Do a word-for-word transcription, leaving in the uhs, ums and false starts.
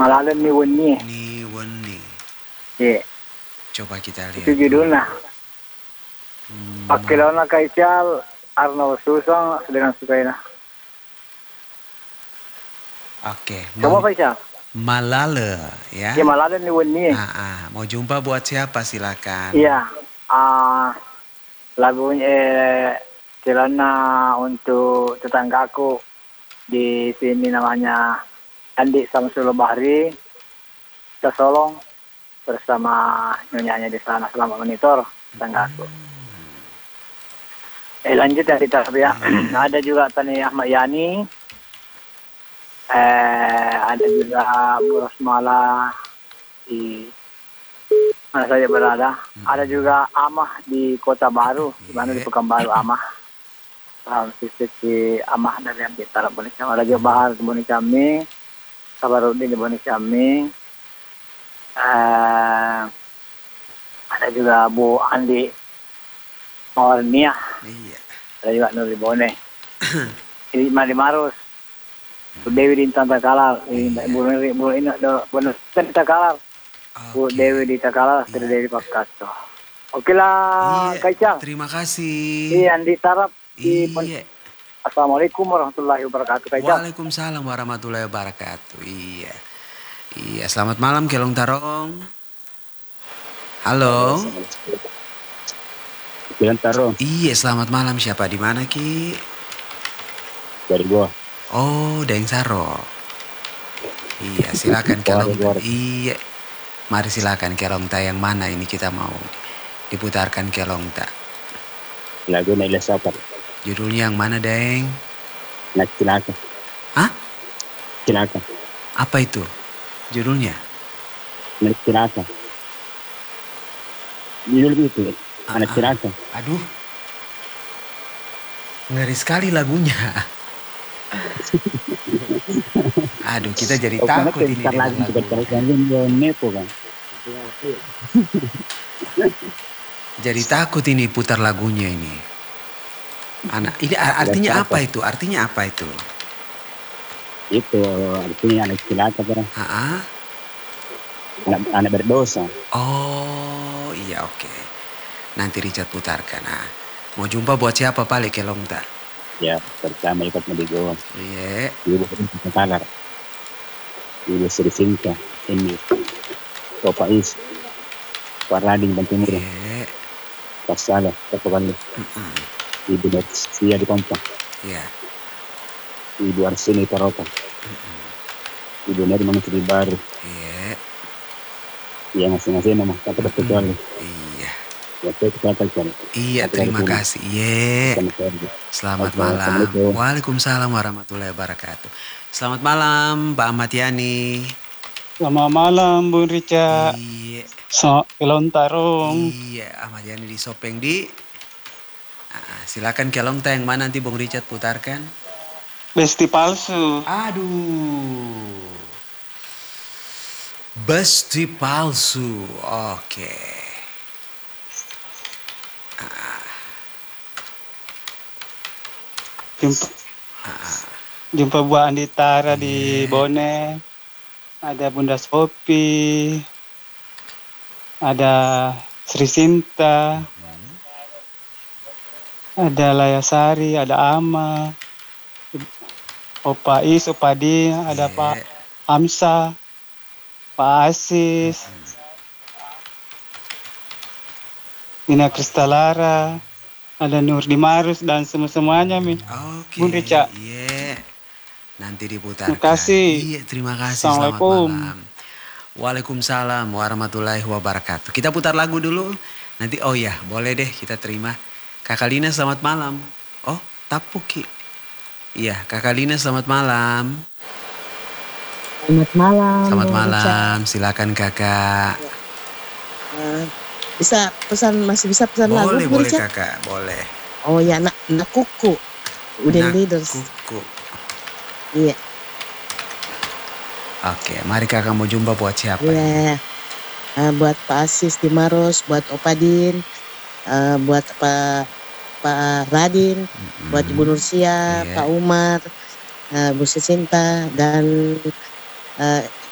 Malalan ni Weni. Ni Weni. Iya. Coba kita lihat. Itu judulnya. Hmm. Pakilona Kaical Arno Susang dengan Sukaina. Oke. Coba Kaical. Malale ya. Ya Malalan ni Weni. Ah, ah. Mau jumpa buat siapa silakan. Iya. Ah lagunya eh, Kirana untuk tetanggaku di sini namanya Andi Samsul Bahri, kita Solong bersama nyonyanya di sana selama monitor tetanggaku. Eh lanjut ya kita ya. Ada juga Tani Ahmad Yani, eh ada juga Bu Rosmala di mana saja berada. Ada juga Amah di Kota Baru, di mana di Pekanbaru Amah. Um, sisi Amah dari yang kita Boni Caming. Ada juga Bahar di Boni Caming, Sabarudin di Boni Caming. Uh, ada juga Bu Andi Mawarnia. Iya. Ada juga Nur di Bone. Ini Madi Marus. Bu Dewi di Takalar. Bu Nuri, Bu ini ada Bu Nuri di Takalar. Bu Dewi di Takalar, Sri Dewi Pakato. Oke lah, Iya. Kaicang. Terima kasih. Iya, Andi Tarap. Iya. Assalamualaikum warahmatullahi wabarakatuh. Kaicang. Waalaikumsalam warahmatullahi wabarakatuh. Iya. Iya, selamat malam Kelong Tarong. Halo. Kelong Tarong. Iya, selamat malam. Siapa di mana Ki? Dari gua. Oh, Deng Saro. Iya, silakan Kelong. Iya. Mari silakan Kelong Ta yang mana ini kita mau diputarkan Kelong Ta. Lagu Naila Sapar. Judulnya yang mana Deng? Nak Cilaka. Hah? Cilaka. Apa itu judulnya? Nak Cilaka. Judul itu. Anak Cilaka. Aduh. Ngeri sekali lagunya. Aduh, kita jadi Oh, takut ini dengan lagu. Nepo kan. Jadi takut ini putar lagunya ini. Anak, ini artinya apa itu? Artinya apa itu? Itu artinya anak Cilaka kan. Ah, anak, anak berdosa. Oh iya oke. Okay. Nanti Richard putarkan. Nah, mau jumpa buat siapa Pak Kelong Ta? Ya pertama ikut mendigo. Iya. Ibu Ketalar. Ibu Sri Sinta. Ini Bapak Is. Pak Rading Bantu Murah. Iya. Pak Salah. Pak Kepala. Ibu Netsia di Kompak. Iya. Ibu Arsini Taropa. Ibu Neri Mangkiri Baru. Iya. Iya ngasih-ngasih nama kata kecuali. Iya. Ya kita kecuali. Iya terima kasih. Iya. Selamat malam. Waalaikumsalam warahmatullahi wabarakatuh. Selamat malam Pak Ahmad Yani. Selamat malam Bung Rica. Iya. So, Kelong Tarong. Iya Ahmad Yani di Sopeng di. Nah, silakan Kelong Ta yang mana nanti Bung Richard putarkan. Besti Palsu. Aduh. Besti Palsu. Oke. Ah. Jumpa, Ah. jumpa Bu Andi Tara Yeah. di Bone. Ada Bunda Sopi. Ada Sri Sinta. Ada Layasari, ada Ama, Opa Is, Opa Di, ada Yeah. Pak Hamsa, Pak Asis, Nina Kristalara, ada Nur Dimarus dan semua-semuanya Mi. Oke. Bung Rica. Iya. Nanti diputarkan. Terima kasih. Iya, terima kasih. Selamat Assalamualaikum. malam. Waalaikumsalam warahmatullahi wabarakatuh. Kita putar lagu dulu. Nanti oh ya, boleh deh kita terima. Kakak Lina selamat malam. Oh, Tapuki. Iya, Kakak Lina selamat malam. Selamat malam. Selamat Bung malam. Silakan Kakak. Uh, bisa pesan masih bisa pesan lagu? Boleh, boleh Richard? Kakak, boleh. Oh ya, nak nak kuku. Udah leaders. Kuku. Iya. Oke, mari Kakak mau jumpa buat siapa? Iya. Uh, buat Pak Asis di Maros, buat Opadin, uh, buat Pak Pak Radin, mm-hmm. buat Ibu Nursia, yeah. Pak Umar, uh, Bu Sinta dan uh,